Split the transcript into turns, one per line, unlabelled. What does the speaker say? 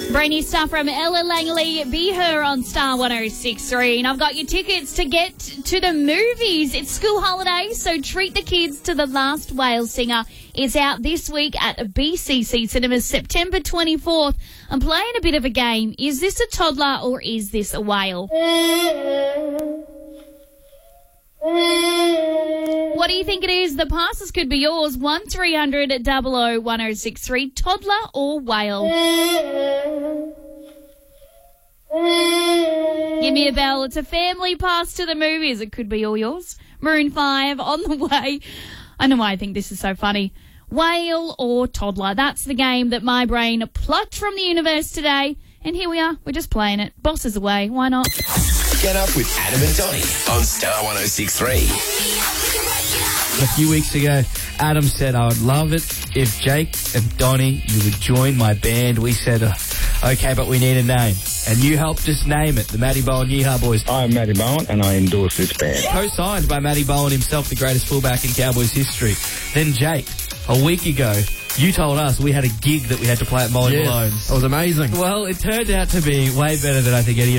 Brand new stuff from Ella Langley, Be Her on Star 106.3. And I've got your tickets to get to the movies. It's school holidays, so treat the kids to The Last Whale Singer. It's out this week at BCC Cinemas, September 24th. I'm playing a bit of a game. Is this a toddler or is this a whale? What do you think it is? The passes could be yours. 1300 00 1063. Toddler or whale? Give me a bell. It's a family pass to the movies. It could be all yours. Maroon 5 on the way. I know why I think this is so funny. Whale or toddler? That's the game that my brain plucked from the universe today. And here we are. We're just playing it. Boss is away. Why not?
Get up with Adam and Donnie on Star 106.3.
A few weeks ago, Adam said, I would love it if Jake and Donnie, you would join my band. We said, okay, but we need a name. And you helped us name it, the Matty Bowen Yeehaw Boys.
I'm Matty Bowen and I endorse this band.
Co-signed by Matty Bowen himself, the greatest fullback in Cowboys history. Then Jake, a week ago, you told us we had a gig that we had to play at Molly Malone's.
It was amazing.
Well, it turned out to be way better than I think any